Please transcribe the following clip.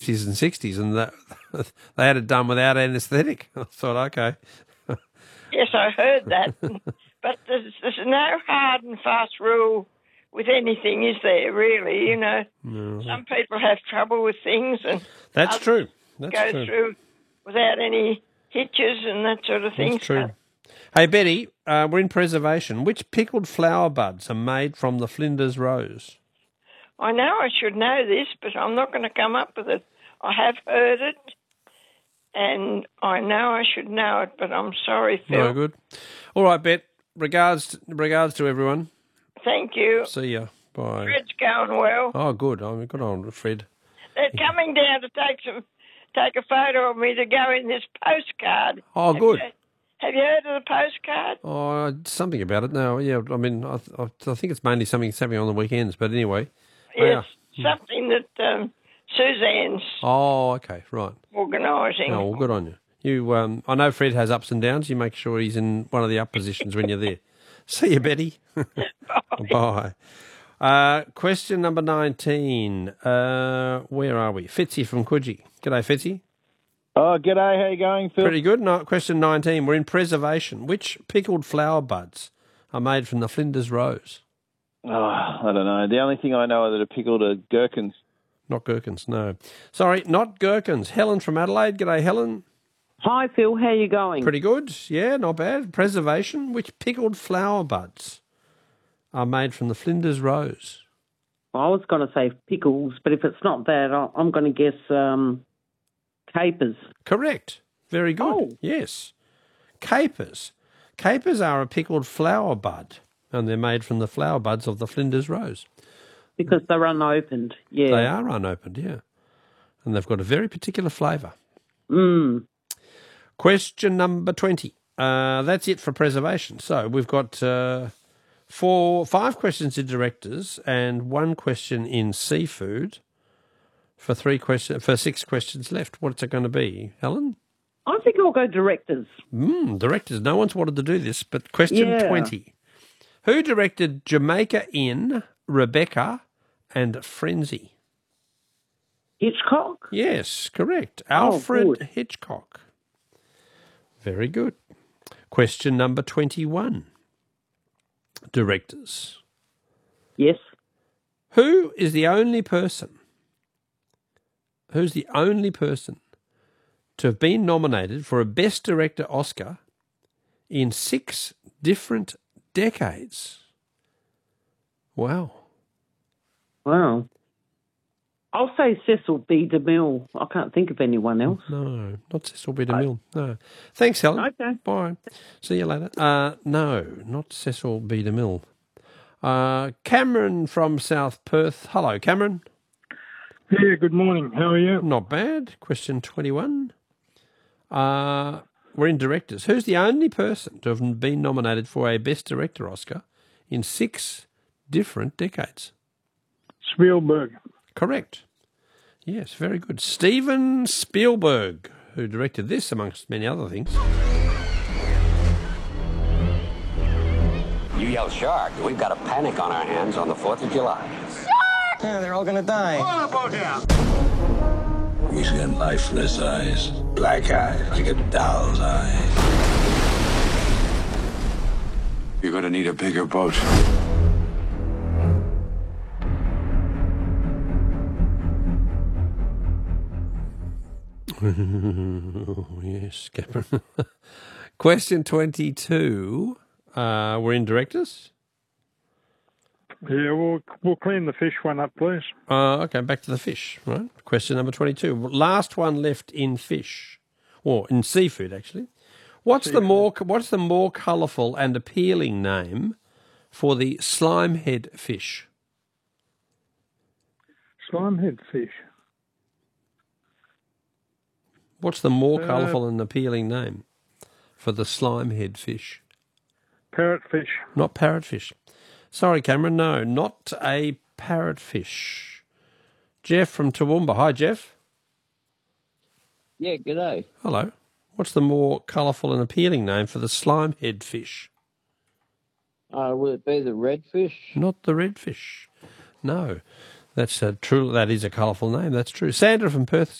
50s and 60s, and they had it done without anaesthetic. I thought, okay. Yes, I heard that. But there's no hard and fast rule with anything, is there, really? You know, some people have trouble with things, and that's true. That's go true. through without any hitches and that sort of thing. That's true. Hey, Betty, we're in preservation. Which pickled flower buds are made from the Flinders rose? I know I should know this, but I'm not going to come up with it. I have heard it, and I know I should know it, but I'm sorry, Phil. No good. All right, Bet. Regards to everyone. Thank you. See ya. Bye. Fred's going well. Oh, good. Good on Fred. They're coming down to take a photo of me to go in this postcard. Oh, good. Have you heard of the postcard? Oh, something about it now. Yeah, I mean, I think it's mainly something that's happening on the weekends, but anyway. Yes, something that Suzanne's okay, right. organising. Oh, well, good on you. You, I know Fred has ups and downs. You make sure he's in one of the up positions when you're there. See you, Betty. Bye. Bye. Question number 19. Where are we? Fitzy from Coogee. G'day, Fitzy. Oh, g'day. How you going, Phil? Pretty good. No, question 19. We're in preservation. Which pickled flower buds are made from the Flinders rose? Oh, I don't know. The only thing I know that are pickled are gherkins. Not gherkins, no. Sorry, not gherkins. Helen from Adelaide. G'day, Helen. Hi, Phil. How you going? Pretty good. Yeah, not bad. Preservation. Which pickled flower buds are made from the Flinders rose? I was going to say pickles, but if it's not that, I'm going to guess capers. Correct. Very good. Oh. Yes. Capers. Capers are a pickled flower bud, and they're made from the flower buds of the Flinders rose. Because they're unopened, yeah. They are unopened, yeah. And they've got a very particular flavour. Question number 20. That's it for preservation. So we've got 5 questions in directors and 1 question in seafood for 6 questions left. What's it going to be, Helen? I think I'll go directors. Directors. No one's wanted to do this, but question 20. Who directed Jamaica Inn, Rebecca, and Frenzy? Hitchcock? Yes, correct. Alfred good. Hitchcock. Very good. Question number 21. Directors. Yes. Who's the only person to have been nominated for a Best Director Oscar in 6 different decades? Wow. I'll say Cecil B. DeMille. I can't think of anyone else. No, not Cecil B. DeMille. No. Thanks, Helen. Okay. Bye. See you later. No, not Cecil B. DeMille. Cameron from South Perth. Hello, Cameron. Yeah, good morning. How are you? Not bad. Question 21. We're in directors. Who's the only person to have been nominated for a Best Director Oscar in 6 different decades? Spielberg. Correct. Yes, very good. Steven Spielberg, who directed this, amongst many other things. You yell shark, we've got a panic on our hands on the 4th of July. Shark! Yeah, they're all gonna die. He's got lifeless eyes, black eyes, like a doll's eyes. You're gonna need a bigger boat. Yes, Cameron. Question 22. We're in directors. Yeah, we'll clean the fish one up, please. Okay, back to the fish, right? Question number 22. Last one left in fish, or in seafood, actually. What's the more colourful and appealing name for the slimehead fish? Slimehead fish. What's the more colourful and appealing name for the slimehead fish? Parrotfish. Not parrotfish. Sorry, Cameron, no, not a parrotfish. Jeff from Toowoomba. Hi, Jeff. Yeah, g'day. Hello. What's the more colourful and appealing name for the slimehead fish? Would it be the redfish? Not the redfish. No. That's true. That is a colourful name. That's true. Sandra from Perth